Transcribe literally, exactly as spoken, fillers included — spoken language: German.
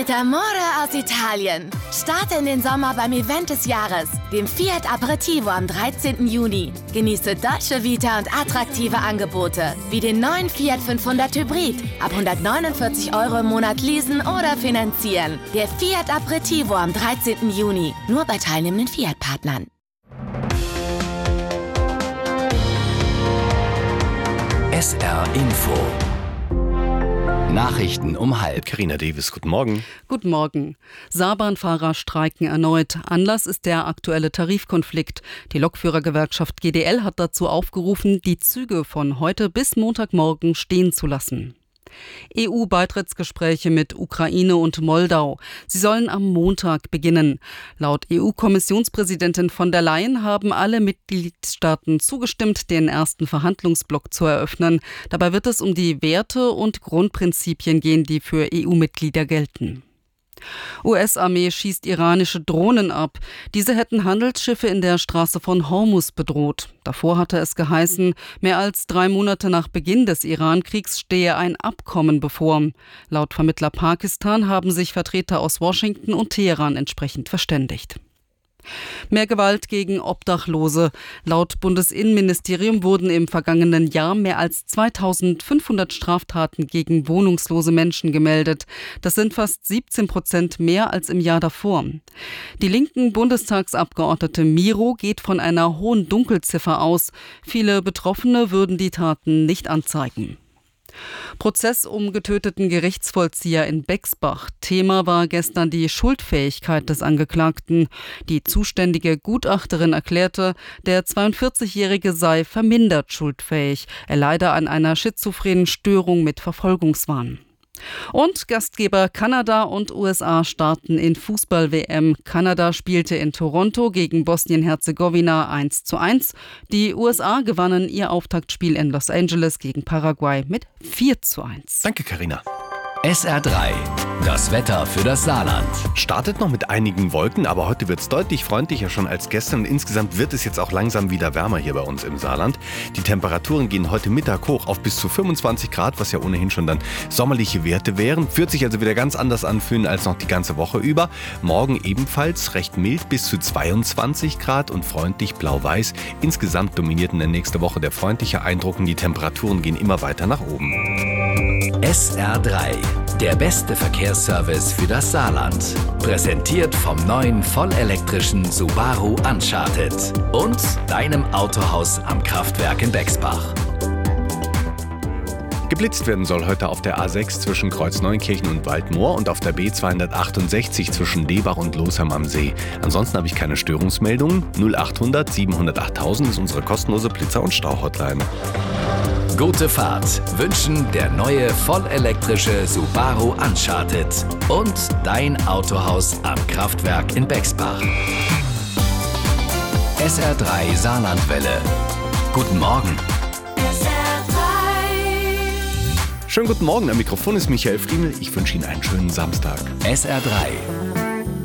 mit Amore aus Italien. Starte in den Sommer beim Event des Jahres, dem Fiat Aperitivo am dreizehnten Juni. Genieße Dolce Vita und attraktive Angebote, wie den neuen Fiat fünfhundert Hybrid. Ab hundertneunundvierzig Euro im Monat leasen oder finanzieren. Der Fiat Aperitivo am dreizehnten Juni. Nur bei teilnehmenden Fiat-Partnern. S R Info. Nachrichten um halb. Carina Davis, guten Morgen. Guten Morgen. Saarbahnfahrer streiken erneut. Anlass ist der aktuelle Tarifkonflikt. Die Lokführergewerkschaft G D L hat dazu aufgerufen, die Züge von heute bis Montagmorgen stehen zu lassen. E U-Beitrittsgespräche mit Ukraine und Moldau. Sie sollen am Montag beginnen. Laut E U-Kommissionspräsidentin von der Leyen haben alle Mitgliedstaaten zugestimmt, den ersten Verhandlungsblock zu eröffnen. Dabei wird es um die Werte und Grundprinzipien gehen, die für E U-Mitglieder gelten. U S-Armee schießt iranische Drohnen ab. Diese hätten Handelsschiffe in der Straße von Hormuz bedroht. Davor hatte es geheißen, mehr als drei Monate nach Beginn des Iran-Kriegs stehe ein Abkommen bevor. Laut Vermittler Pakistan haben sich Vertreter aus Washington und Teheran entsprechend verständigt. Mehr Gewalt gegen Obdachlose. Laut Bundesinnenministerium wurden im vergangenen Jahr mehr als zweitausendfünfhundert Straftaten gegen wohnungslose Menschen gemeldet. Das sind fast siebzehn Prozent mehr als im Jahr davor. Die linken Bundestagsabgeordnete Miro geht von einer hohen Dunkelziffer aus. Viele Betroffene würden die Taten nicht anzeigen. Prozess um getöteten Gerichtsvollzieher in Bexbach. Thema war gestern die Schuldfähigkeit des Angeklagten. Die zuständige Gutachterin erklärte, der zweiundvierzigjährige sei vermindert schuldfähig. Er leide an einer schizophrenen Störung mit Verfolgungswahn. Und Gastgeber Kanada und U S A starten in Fußball-W M. Kanada spielte in Toronto gegen Bosnien-Herzegowina eins zu eins. Die U S A gewannen ihr Auftaktspiel in Los Angeles gegen Paraguay mit vier zu eins. Danke, Carina. S R drei. Das Wetter für das Saarland. Startet noch mit einigen Wolken, aber heute wird es deutlich freundlicher schon als gestern. Und insgesamt wird es jetzt auch langsam wieder wärmer hier bei uns im Saarland. Die Temperaturen gehen heute Mittag hoch auf bis zu fünfundzwanzig Grad, was ja ohnehin schon dann sommerliche Werte wären. Wird sich also wieder ganz anders anfühlen als noch die ganze Woche über. Morgen ebenfalls recht mild bis zu zweiundzwanzig Grad und freundlich blau-weiß. Insgesamt dominiert in der nächsten Woche der freundliche Eindruck und die Temperaturen gehen immer weiter nach oben. S R drei. Der beste Verkehrsservice für das Saarland. Präsentiert vom neuen vollelektrischen Subaru Uncharted und deinem Autohaus am Kraftwerk in Bexbach. Geblitzt werden soll heute auf der A sechs zwischen Kreuzneunkirchen und Waldmoor und auf der B zweihundertachtundsechzig zwischen Lebach und Losheim am See. Ansonsten habe ich keine Störungsmeldungen. null achthundert siebenhundertacht tausend ist unsere kostenlose Blitzer- und Stau-Hotline. Gute Fahrt wünschen der neue vollelektrische Subaru Uncharted und dein Autohaus am Kraftwerk in Bexbach. S R drei Saarlandwelle. Guten Morgen. Schönen guten Morgen, am Mikrofon ist Michael Friemel. Ich wünsche Ihnen einen schönen Samstag. S R drei.